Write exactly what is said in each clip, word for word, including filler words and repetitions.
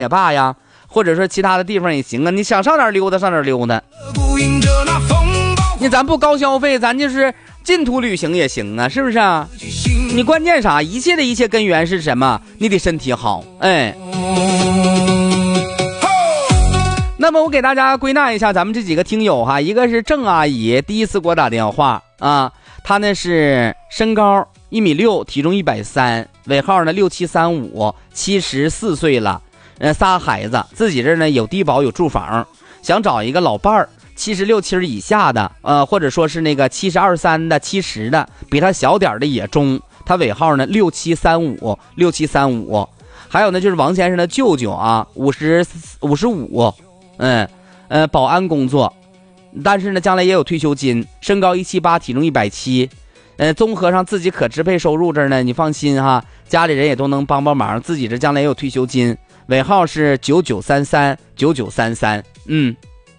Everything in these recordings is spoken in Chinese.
也罢呀，或者说其他的地方也行啊，你想上哪儿溜达上哪儿溜达。你咱不高消费，咱就是净土旅行也行啊，是不是啊？你关键啥？一切的一切根源是什么？你得身体好，哎。那么我给大家归纳一下咱们这几个听友哈，一个是郑阿姨，第一次给我打电话啊，她呢是身高一米六，体重一百三，尾号呢六七三五，七十四岁了，呃，仨孩子，自己这呢有低保有住房，想找一个老伴儿，七十六七以下的，呃，或者说是那个七十二三的、七十的，比他小点的也中。他尾号呢六七三五，六七三五。还有呢就是王先生的舅舅啊，五十五十五。嗯，呃，保安工作，但是呢，将来也有退休金，身高一七八，体重一百七，呃，综合上自己可支配收入这儿呢，你放心哈，家里人也都能帮帮忙，自己这将来也有退休金，尾号是九九三三九九三三，嗯。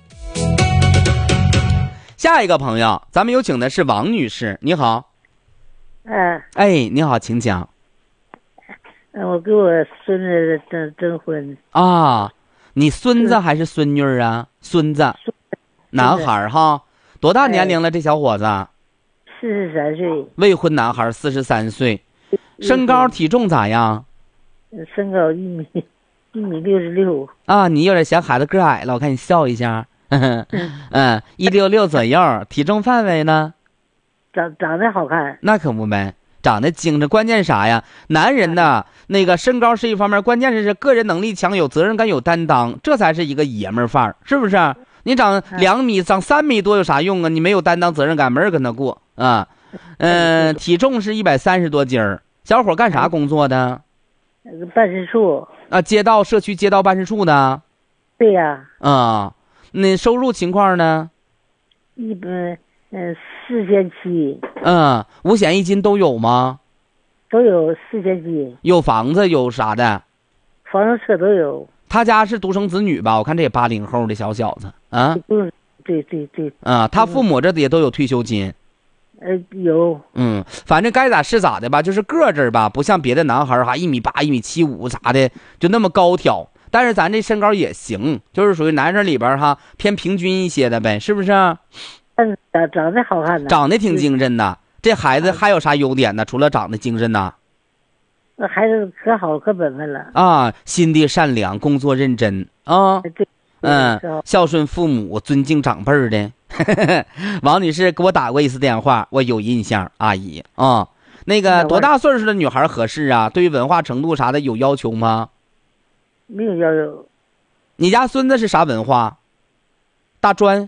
下一个朋友，咱们有请的是王女士，你好。 嗯。 哎，你好，请讲。 嗯，我给我孙子征征婚。 啊。你孙子还是孙女啊？孙子，男孩哈，多大年龄了？这小伙子四十三岁， 未婚男孩，四十三岁，身高体重咋样？ 身高一米一米六十六啊，你有点嫌孩子个矮了，我看你笑一下，嗯，一六六左右，体重范围呢？ 长长得好看， 那可不呗。长得精神，关键啥呀？男人呢，那个身高是一方面，关键是是个人能力强，有责任感，有担当，这才是一个爷们儿范儿，是不是？你长两米，长三米多有啥用啊？你没有担当责任感，没人跟他过啊。嗯、呃，体重是一百三十多斤儿。小伙干啥工作的？ 办事处啊，街道社区街道办事处的。 对呀、 啊。啊，那收入情况呢？ 一般。嗯，四千七。 嗯，五险一金都有吗？ 都有四千七。 有房子有啥的？ 房子车都有。 他家是独生子女吧？我看这也八零后的小小子啊。 对对对。 啊，他父母这也都有退休金。 呃，有。 嗯，反正该咋是咋的吧，就是个这儿吧，不像别的男孩哈，一米八、一米七五啥的，就那么高挑。但是咱这身高也行，就是属于男生里边哈偏平均一些的呗，是不是？ 嗯，长长得好看呢， 长得挺精神的。这孩子还有啥优点呢？除了长得精神呢？ 那孩子可好可本分了啊，心地善良，工作认真啊。 对， 嗯，孝顺父母，尊敬长辈儿的。王女士给我打过一次电话，我有印象，阿姨啊。那个多大岁数的女孩合适啊？对于文化程度啥的有要求吗？ 没有要求。 你家孙子是啥文化？大专？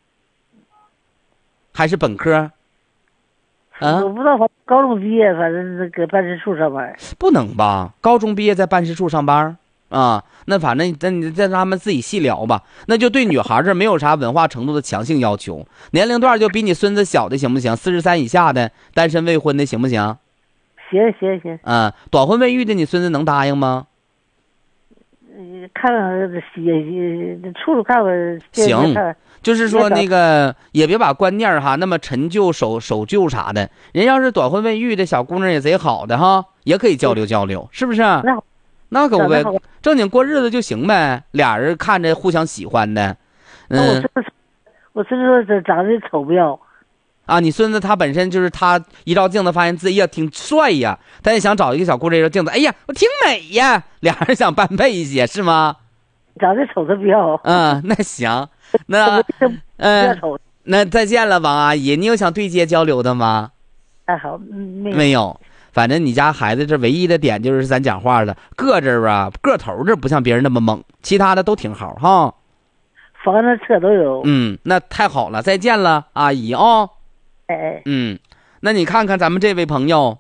还是本科？啊， 我不知道，高中毕业，反正搁办事处上班。 不能吧？高中毕业在办事处上班啊？那反正那你再让他们自己细聊吧。那就对女孩这没有啥文化程度的强性要求，年龄段就比你孙子小的行不行？四十三以下的单身未婚的行不行？ 行行行。 啊，短婚未育的你孙子能答应吗？ 看看也处处看看。 行。就是说那个也别把观念哈那么陈旧守守旧啥的，人要是短婚未育的小姑娘也贼好的哈，也可以交流交流，是不是？ 那那可不呗，正经过日子就行呗，俩人看着互相喜欢的。嗯， 我孙子说长得丑不要啊，你孙子他本身就是他一照镜子发现自己呀挺帅呀，他也想找一个小姑娘一照镜子，哎呀我挺美呀，俩人想般配一些是吗？ 长得丑的不要。 嗯，那行。那嗯、呃，那再见了，王阿姨。你有想对接交流的吗？ 还好，没有。 没有。反正你家孩子这唯一的点就是咱讲话的个这儿啊，个头这不像别人那么猛，其他的都挺好哈。 房子车都有。 嗯，那太好了，再见了，阿姨啊、哦。 哎。 嗯，那你看看咱们这位朋友，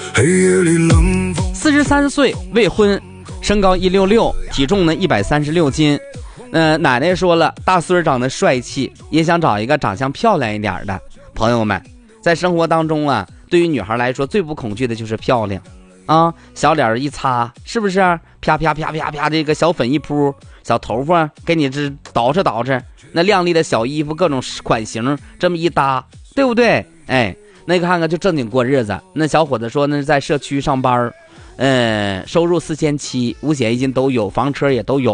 四十三岁，未婚，身高一六六，体重呢一百三十六斤。呃，奶奶说了，大孙长得帅气，也想找一个长相漂亮一点的。朋友们，在生活当中啊，对于女孩来说，最不恐惧的就是漂亮啊。小脸一擦，是不是？啪啪啪啪啪，这个小粉一扑，小头发给你这捯饬捯饬，那亮丽的小衣服，各种款型，这么一搭，对不对？哎，那个看看就正经过日子。那小伙子说，那是在社区上班， 嗯，收入四千七，五险一金都有，房车也都有。